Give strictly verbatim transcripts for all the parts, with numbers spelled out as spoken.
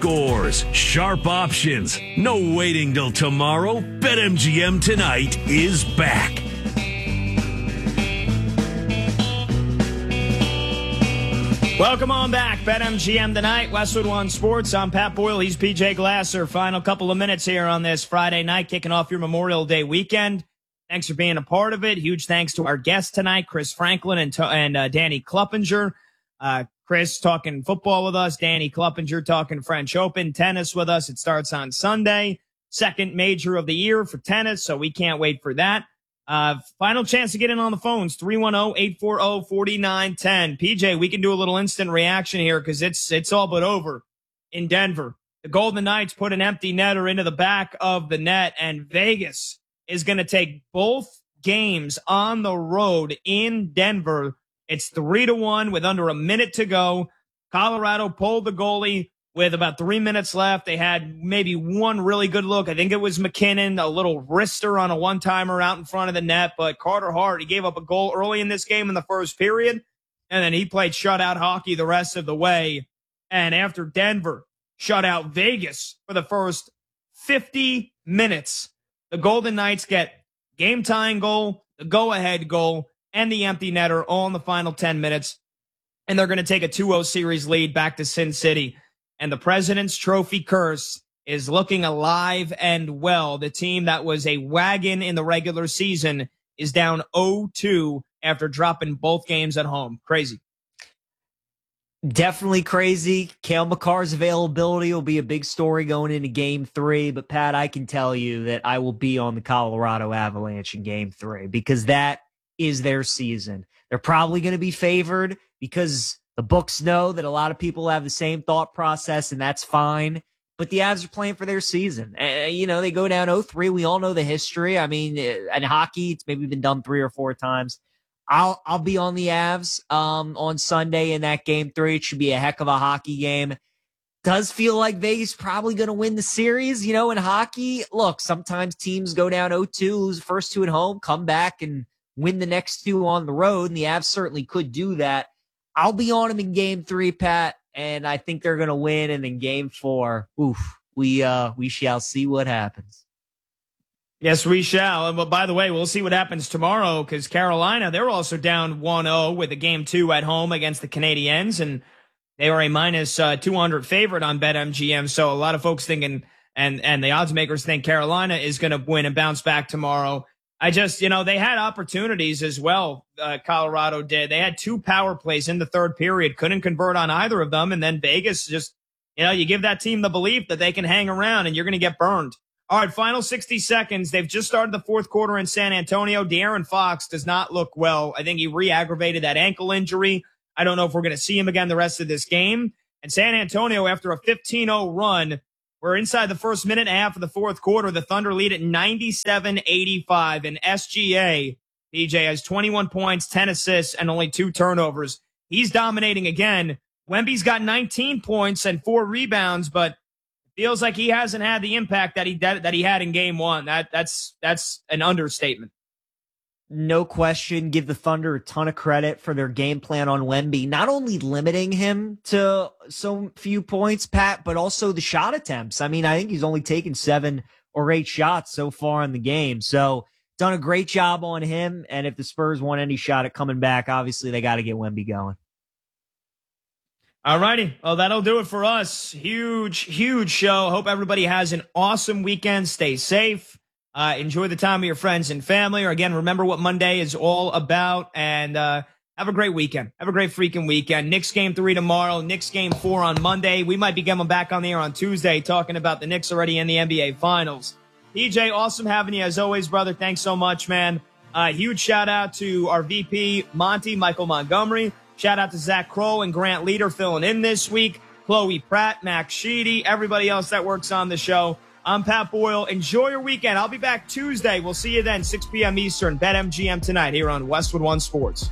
Scores, sharp options, no waiting till tomorrow. BetMGM Tonight is back. Welcome on back. BetMGM Tonight, Westwood One Sports. I'm Pat Boyle. He's P J Glasser. Final couple of minutes here on this Friday night, kicking off your Memorial Day weekend. Thanks for being a part of it. Huge thanks to our guests tonight, Chris Franklin and, and uh, Danny Kluppinger. Uh, Chris talking football with us. Danny Kluppinger talking French Open tennis with us. It starts on Sunday. Second major of the year for tennis, so we can't wait for that. Uh, final chance to get in on the phones, three one zero, eight four zero, four nine one zero. P J, we can do a little instant reaction here because it's it's all but over in Denver. The Golden Knights put an empty netter into the back of the net, and Vegas is going to take both games on the road in Denver. It's three to one with under a minute to go. Colorado pulled the goalie with about three minutes left. They had maybe one really good look. I think it was McKinnon, a little wrister on a one-timer out in front of the net. But Carter Hart, he gave up a goal early in this game in the first period, and then he played shutout hockey the rest of the way. And after Denver shut out Vegas for the first fifty minutes, the Golden Knights get game-tying goal, the go-ahead goal, and the empty netter all in the final ten minutes. And they're going to take a two oh series lead back to Sin City. And the President's Trophy curse is looking alive and well. The team that was a wagon in the regular season is down oh two after dropping both games at home. Crazy. Definitely crazy. Cale Makar's availability will be a big story going into game three. But, Pat, I can tell you that I will be on the Colorado Avalanche in game three because that is their season. They're probably going to be favored because the books know that a lot of people have the same thought process, and that's fine. But the Avs are playing for their season. Uh, you know, they go down oh three. We all know the history. I mean, in hockey, it's maybe been done three or four times. I'll I'll be on the Avs um, on Sunday in that game three. It should be a heck of a hockey game. Does feel like Vegas probably going to win the series. You know, in hockey, look, sometimes teams go down oh two, lose the first two at home, come back and win the next two on the road, and the Avs certainly could do that. I'll be on them in game three, Pat, and I think they're going to win. And in game four, oof, we uh we shall see what happens. Yes, we shall. And well, by the way, we'll see what happens tomorrow because Carolina, they're also down one oh with a game two at home against the Canadiens, and they are a minus uh, two hundred favorite on BetMGM. So a lot of folks thinking, and and the odds makers think Carolina is going to win and bounce back tomorrow. I just, you know, they had opportunities as well. Uh, Colorado did. They had two power plays in the third period, couldn't convert on either of them. And then Vegas just, you know, you give that team the belief that they can hang around and you're going to get burned. All right, final sixty seconds. They've just started the fourth quarter in San Antonio. De'Aaron Fox does not look well. I think he re-aggravated that ankle injury. I don't know if we're going to see him again the rest of this game. And San Antonio, after a fifteen oh run, we're inside the first minute and a half of the fourth quarter. The Thunder lead at ninety-seven eighty-five. And S G A, P J, has twenty-one points, ten assists, and only two turnovers. He's dominating again. Wemby's got nineteen points and four rebounds, but feels like he hasn't had the impact that he that, that he had in game one. That that's that's an understatement. No question. Give the Thunder a ton of credit for their game plan on Wemby, not only limiting him to so few points, Pat, but also the shot attempts. I mean, I think he's only taken seven or eight shots so far in the game. So done a great job on him. And if the Spurs want any shot at coming back, obviously they got to get Wemby going. All righty. Well, that'll do it for us. Huge, huge show. Hope everybody has an awesome weekend. Stay safe. Uh, enjoy the time with your friends and family. Or again, remember what Monday is all about. And uh, have a great weekend. Have a great freaking weekend. Knicks game three tomorrow. Knicks game four on Monday. We might be coming back on the air on Tuesday talking about the Knicks already in the N B A Finals. P J, awesome having you as always, brother. Thanks so much, man. Uh, huge shout out to our V P, Monty, Michael Montgomery. Shout out to Zach Kroll and Grant Leader filling in this week. Chloe Pratt, Max Sheedy, everybody else that works on the show. I'm Pat Boyle. Enjoy your weekend. I'll be back Tuesday. We'll see you then, six p.m. Eastern. BetMGM Tonight here on Westwood One Sports.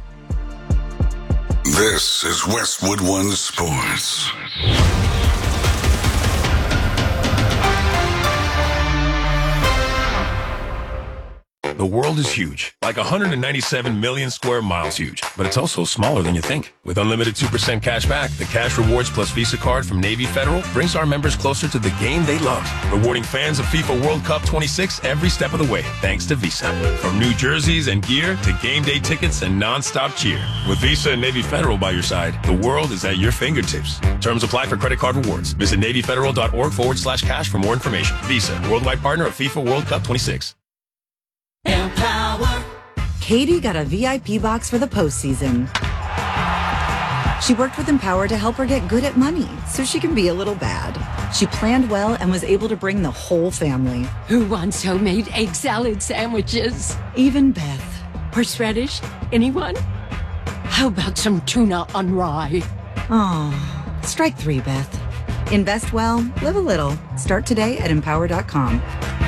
This is Westwood One Sports. The world is huge, like one hundred ninety-seven million square miles huge, but it's also smaller than you think. With unlimited two percent cash back, the Cash Rewards Plus Visa card from Navy Federal brings our members closer to the game they love, rewarding fans of FIFA World Cup twenty-six every step of the way, thanks to Visa. From new jerseys and gear to game day tickets and non-stop cheer. With Visa and Navy Federal by your side, the world is at your fingertips. Terms apply for credit card rewards. Visit NavyFederal.org forward slash cash for more information. Visa, worldwide partner of FIFA World Cup twenty-six. Empower. Katie got a V I P box for the postseason. She worked with Empower to help her get good at money so she can be a little bad. She planned well and was able to bring the whole family. Who wants homemade egg salad sandwiches? Even Beth. Horseradish? Anyone? How about some tuna on rye? Oh, strike three, Beth. Invest well, live a little. Start today at empower dot com.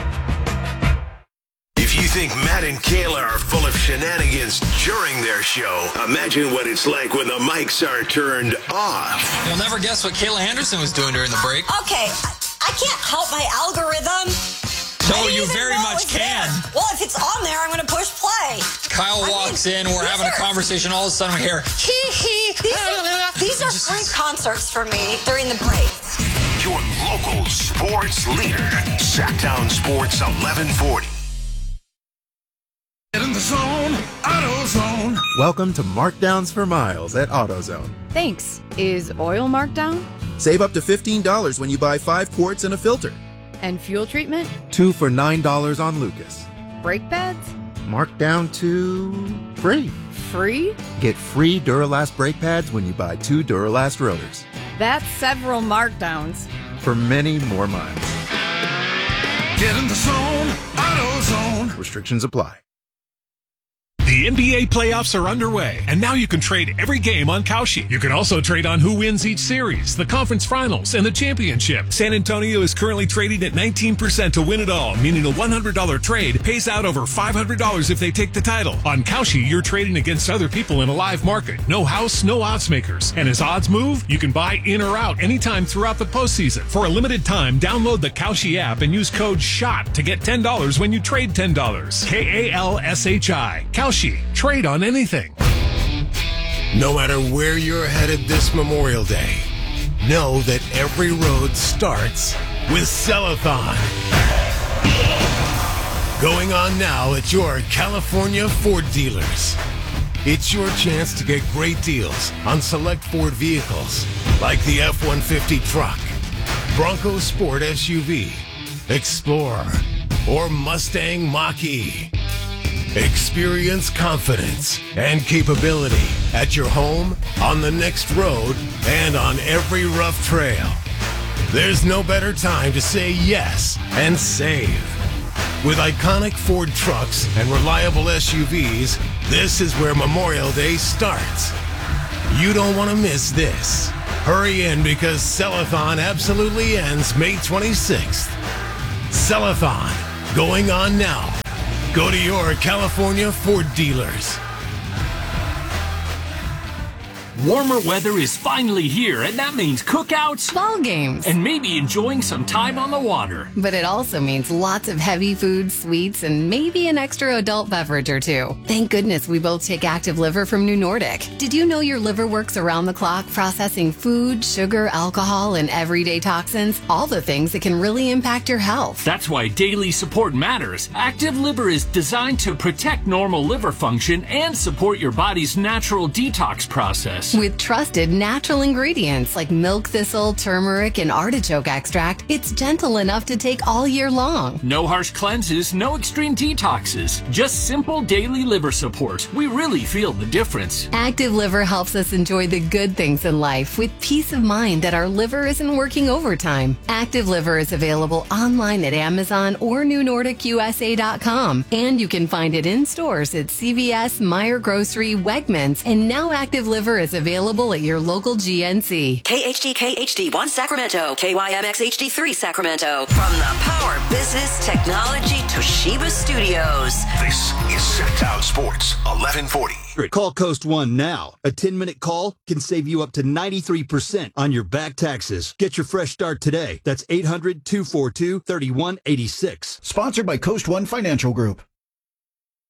If you think Matt and Kayla are full of shenanigans during their show, imagine what it's like when the mics are turned off. You'll never guess what Kayla Anderson was doing during the break. Okay, I, I can't help my algorithm. No, you very much can. There. Well, if it's on there, I'm going to push play. Kyle I walks mean, in, we're having are, a conversation, all of a sudden we hear, hee hee. These are, these are free concerts for me during the break. Your local sports leader, Sacktown Sports eleven forty. Get in the zone, AutoZone. Welcome to Markdowns for Miles at AutoZone. Thanks. Is oil marked down? Save up to fifteen dollars when you buy five quarts and a filter. And fuel treatment? Two for nine dollars on Lucas. Brake pads? Marked down to free. Free? Get free Duralast brake pads when you buy two Duralast rotors. That's several markdowns. For many more miles. Get in the zone, AutoZone. Restrictions apply. The N B A playoffs are underway, and now you can trade every game on Kalshi. You can also trade on who wins each series, the conference finals, and the championship. San Antonio is currently trading at nineteen percent to win it all, meaning a one hundred dollars trade pays out over five hundred dollars if they take the title. On Kalshi, you're trading against other people in a live market. No house, no odds makers. And as odds move, you can buy in or out anytime throughout the postseason. For a limited time, download the Kalshi app and use code SHOT to get ten dollars when you trade ten dollars. K A L S H I. Kalshi. Trade on anything. No matter where you're headed this Memorial Day, know that every road starts with Cellathon. Going on now at your California Ford dealers. It's your chance to get great deals on select Ford vehicles like the F one fifty truck, Bronco Sport S U V, Explorer, or Mustang Mach-E. Experience confidence and capability at your home, on the next road, and on every rough trail. There's no better time to say yes and save. With iconic Ford trucks and reliable S U Vs, this is where Memorial Day starts. You don't want to miss this. Hurry in because Cellathon absolutely ends May twenty-sixth. Cellathon, going on now. Go to your California Ford dealers. Warmer weather is finally here, and that means cookouts, ball games, and maybe enjoying some time on the water. But it also means lots of heavy food, sweets, and maybe an extra adult beverage or two. Thank goodness we both take Active Liver from New Nordic. Did you know your liver works around the clock processing food, sugar, alcohol, and everyday toxins? All the things that can really impact your health. That's why daily support matters. Active Liver is designed to protect normal liver function and support your body's natural detox process. With trusted natural ingredients like milk thistle, turmeric, and artichoke extract, it's gentle enough to take all year long. No harsh cleanses, no extreme detoxes, just simple daily liver support. We really feel the difference. Active Liver helps us enjoy the good things in life with peace of mind that our liver isn't working overtime. Active Liver is available online at Amazon or New Nordic U S A dot com, and you can find it in stores at C V S, Meijer Grocery, Wegmans, and now Active Liver is available at your local G N C. K H D K H D one Sacramento, K Y M X H D three Sacramento. From the Power Business Technology Toshiba Studios. This is Sacktown Sports eleven forty. Call Coast One now. A ten-minute call can save you up to ninety-three percent on your back taxes. Get your fresh start today. That's eight hundred, two four two, three one eight six. Sponsored by Coast One Financial Group.